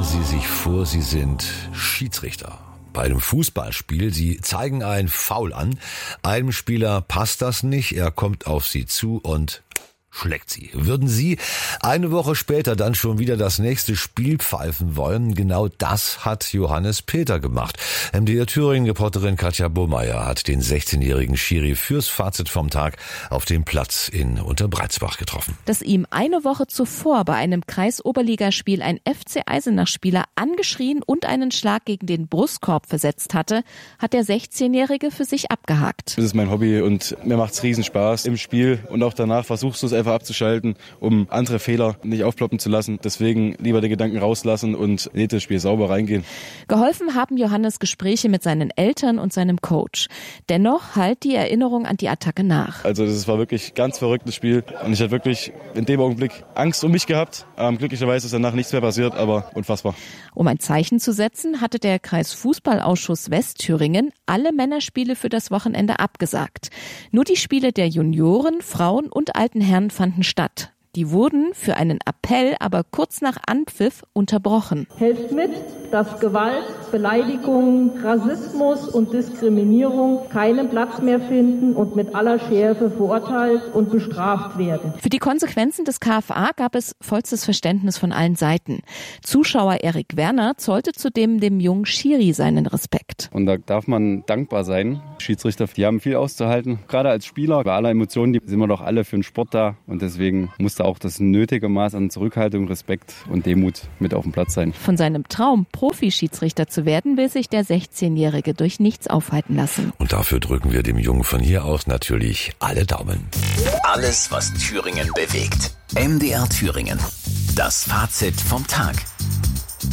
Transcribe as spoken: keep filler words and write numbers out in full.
Sie sich vor, Sie sind Schiedsrichter bei einem Fußballspiel. Sie zeigen ein Foul an. Einem Spieler passt das nicht. Er kommt auf Sie zu und schlägt Sie. Würden Sie eine Woche später dann schon wieder das nächste Spiel pfeifen wollen? Genau das hat Johannes Peter gemacht. M D R Thüringen-Reporterin Katja Burmeier hat den sechzehnjährigen Schiri fürs Fazit vom Tag auf dem Platz in Unterbreizbach getroffen. Dass ihm eine Woche zuvor bei einem Kreisoberligaspiel ein F C Eisenach-Spieler angeschrien und einen Schlag gegen den Brustkorb versetzt hatte, hat der sechzehnjährige für sich abgehakt. Das ist mein Hobby und mir macht's riesen Spaß im Spiel und auch danach versuchst du es einfach abzuschalten, um andere Fehler nicht aufploppen zu lassen. Deswegen lieber die Gedanken rauslassen und in das Spiel sauber reingehen. Geholfen haben Johannes Gespräche mit seinen Eltern und seinem Coach. Dennoch hallt die Erinnerung an die Attacke nach. Also das war wirklich ein ganz verrücktes Spiel und ich hatte wirklich in dem Augenblick Angst um mich gehabt. Ähm, glücklicherweise ist danach nichts mehr passiert, aber unfassbar. Um ein Zeichen zu setzen, hatte der Kreisfußballausschuss Westthüringen alle Männerspiele für das Wochenende abgesagt. Nur die Spiele der Junioren, Frauen und alten Herren fanden statt. Die wurden für einen Appell aber kurz nach Anpfiff unterbrochen. Helft mit, dass Gewalt, Beleidigung, Rassismus und Diskriminierung keinen Platz mehr finden und mit aller Schärfe verurteilt und bestraft werden. Für die Konsequenzen des K F A gab es vollstes Verständnis von allen Seiten. Zuschauer Erik Werner zollte zudem dem jungen Schiri seinen Respekt. Und da darf man dankbar sein. Schiedsrichter, die haben viel auszuhalten. Gerade als Spieler, bei aller Emotionen, die sind wir doch alle für den Sport da. Und deswegen muss auch das nötige Maß an Zurückhaltung, Respekt und Demut mit auf dem Platz sein. Von seinem Traum, Profi-Schiedsrichter zu werden, will sich der sechzehnjährige durch nichts aufhalten lassen. Und dafür drücken wir dem Jungen von hier aus natürlich alle Daumen. Alles, was Thüringen bewegt. M D R Thüringen. Das Fazit vom Tag.